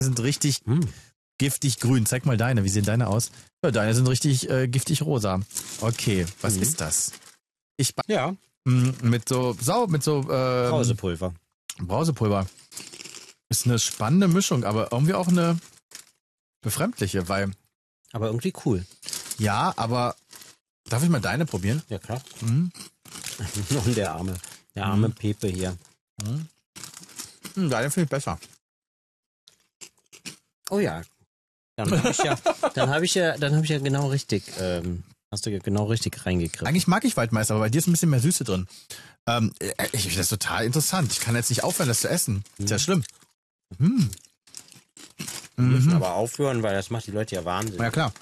sind richtig giftig grün. Zeig mal deine. Wie sehen deine aus? Ja, deine sind richtig giftig rosa. Okay, was ist das? Ja. Mit so Brausepulver. Brausepulver. Ist eine spannende Mischung, aber irgendwie auch eine befremdliche, weil... Aber irgendwie cool. Ja, aber... Darf ich mal deine probieren? Ja, klar. Mhm. Und der arme Pepe hier. Deine finde ich besser. Oh ja. Dann habe ich ja genau richtig, hast du ja genau richtig reingegriffen. Eigentlich mag ich Waldmeister, aber bei dir ist ein bisschen mehr Süße drin. Ich finde das total interessant. Ich kann jetzt nicht aufhören, das zu essen. Ist ja schlimm. Wir müssen aber aufhören, weil das macht die Leute ja wahnsinnig. Ja, klar.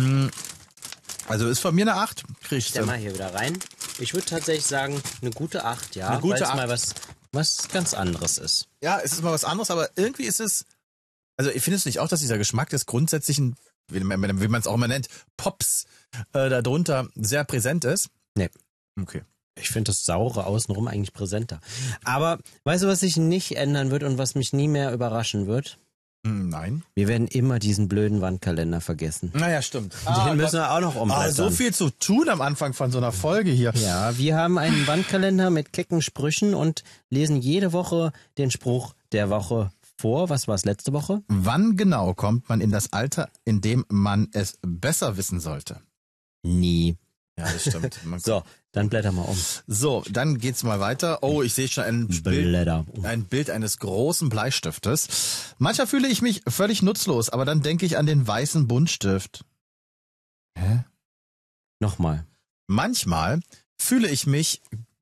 Also ist von mir eine 8. Ich stell mal hier wieder rein. Ich würde tatsächlich sagen, eine gute 8, ja. Eine gute 8. Mal was ganz anderes ist. Ja, es ist mal was anderes, aber irgendwie ist es... Also findest du nicht auch, dass dieser Geschmack des grundsätzlichen, wie man es auch immer nennt, Pops darunter sehr präsent ist? Nee. Okay. Ich finde das Saure außenrum eigentlich präsenter. Aber weißt du, was sich nicht ändern wird und was mich nie mehr überraschen wird? Nein. Wir werden immer diesen blöden Wandkalender vergessen. Naja, stimmt. Den müssen wir auch noch umblättern. So viel zu tun am Anfang von so einer Folge hier. Ja, wir haben einen Wandkalender mit kecken Sprüchen und lesen jede Woche den Spruch der Woche vor. Was war es letzte Woche? Wann genau kommt man in das Alter, in dem man es besser wissen sollte? Nie. Ja, das stimmt. So, dann blätter mal um. So, dann geht's mal weiter. Oh, ich sehe schon ein Bild eines großen Bleistiftes. Manchmal fühle ich mich völlig nutzlos, aber dann denke ich an den weißen Buntstift. Hä? Nochmal. Manchmal fühle ich mich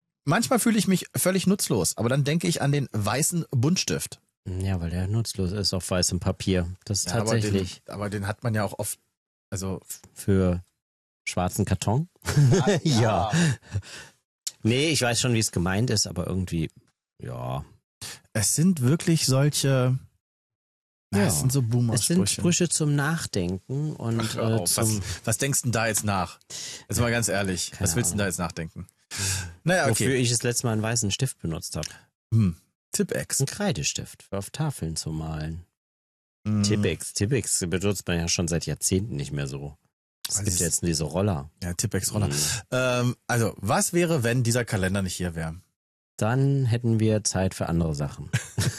völlig nutzlos, aber dann denke ich an den weißen Buntstift. Ja, weil der nutzlos ist auf weißem Papier. Das ist tatsächlich. Aber den hat man ja auch oft, also für schwarzen Karton? Ja. Nee, ich weiß schon, wie es gemeint ist, aber irgendwie, ja. Es sind wirklich solche, es sind so Boomer-Sprüche. Es sind Sprüche zum Nachdenken und was denkst du denn da jetzt nach? Jetzt mal ganz ehrlich, was willst du denn da jetzt nachdenken? Naja, okay. Wofür ich das letzte Mal einen weißen Stift benutzt habe. Tippex. Ein Kreidestift für auf Tafeln zu malen. Tippex benutzt man ja schon seit Jahrzehnten nicht mehr so. Es gibt ja jetzt diese Roller. Ja, Tippex-Roller. Also, was wäre, wenn dieser Kalender nicht hier wäre? Dann hätten wir Zeit für andere Sachen.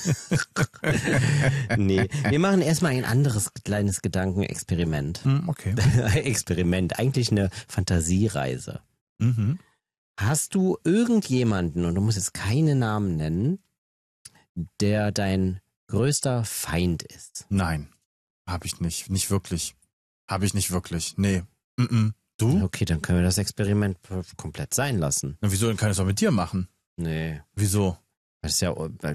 Nee, wir machen erstmal ein anderes kleines Gedankenexperiment. Okay. Experiment, eigentlich eine Fantasiereise. Hast du irgendjemanden, und du musst jetzt keine Namen nennen, der dein größter Feind ist? Nein, habe ich nicht. Nicht wirklich. Habe ich nicht wirklich. Nee. Du? Okay, dann können wir das Experiment komplett sein lassen. Na, wieso, dann kann ich es auch mit dir machen? Nee. Wieso? Das ist ja,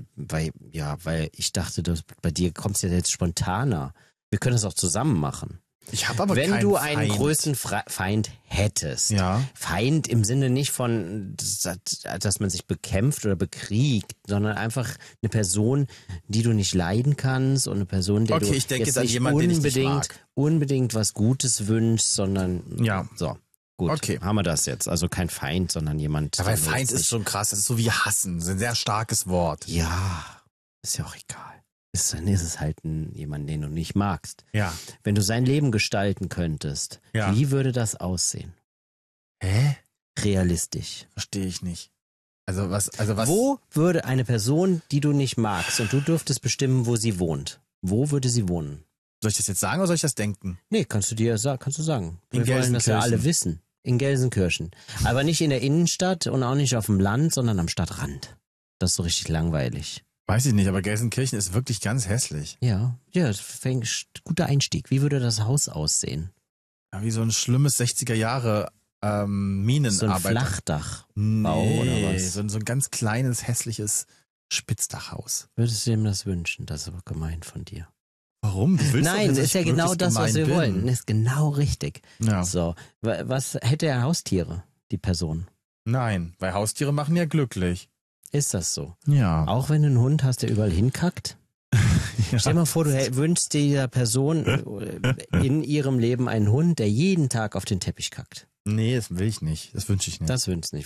weil ich dachte, bei dir kommt es ja jetzt spontaner. Wir können es auch zusammen machen. Ich habe aber Wenn keinen du einen Feind. größten Feind hättest, Ja. Feind im Sinne nicht von, dass man sich bekämpft oder bekriegt, sondern einfach eine Person, die du nicht leiden kannst und eine Person, der du ich denke jetzt an nicht jemanden, den ich nicht mag. unbedingt was Gutes wünschst, sondern Ja. so. Gut, Okay. haben wir das jetzt. Also kein Feind, sondern jemand. Aber den du Feind jetzt ist schon krass. Das ist so wie hassen. Das ist ein sehr starkes Wort. Ja, ist ja auch egal. Dann ist es halt jemand, den du nicht magst. Ja. Wenn du sein Leben gestalten könntest, Ja. wie würde das aussehen? Hä? Realistisch. Verstehe ich nicht. Also was? Wo würde eine Person, die du nicht magst, und du dürftest bestimmen, wo sie wohnt, wo würde sie wohnen? Soll ich das jetzt sagen oder soll ich das denken? Nee, kannst du sagen. In Wir wollen das ja Gelsenkirchen. alle wissen. In Gelsenkirchen. Aber nicht in der Innenstadt und auch nicht auf dem Land, sondern am Stadtrand. Das ist so richtig langweilig. Weiß ich nicht, aber Gelsenkirchen ist wirklich ganz hässlich. Ja, guter Einstieg. Wie würde das Haus aussehen? Ja, wie so ein schlimmes 60er Jahre Minenarbeiter. So ein Flachdachbau Nee, oder was? so ein ganz kleines, hässliches Spitzdachhaus. Würdest du ihm das wünschen? Das ist aber gemein von dir. Warum? Du willst Nein, doch, dass ist ja ich genau möglichst das, was wir gemein wollen. bin. Ist genau richtig. Ja. So, was hätte er Haustiere, die Person? Nein, weil Haustiere machen ja glücklich. Ist das so? Ja. Auch wenn du einen Hund hast, der überall hinkackt? Ja. Stell dir mal vor, du wünschst dieser Person in ihrem Leben einen Hund, der jeden Tag auf den Teppich kackt. Nee, das will ich nicht. Das wünsche ich nicht. Das wünschst du nicht.